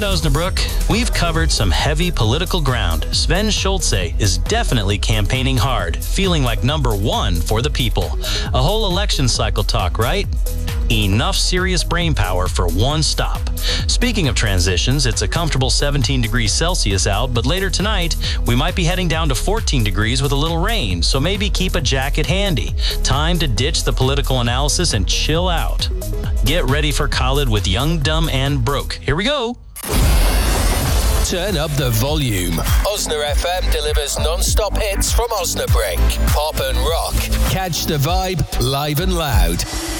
Osnabrück, we've covered some heavy political ground. Sven Schulze is definitely campaigning hard, feeling like number one for the people. A whole election cycle talk, right? Enough serious brain power for one stop. Speaking of transitions, it's a comfortable 17 degrees Celsius out, but later tonight, we might be heading down to 14 degrees with a little rain, so maybe keep a jacket handy. Time to ditch the political analysis and chill out. Get ready for Khalid with Young, Dumb, and Broke. Here we go. Turn up the volume. Osna FM delivers non-stop hits from Osnabrück. Pop and rock. Catch the vibe live and loud.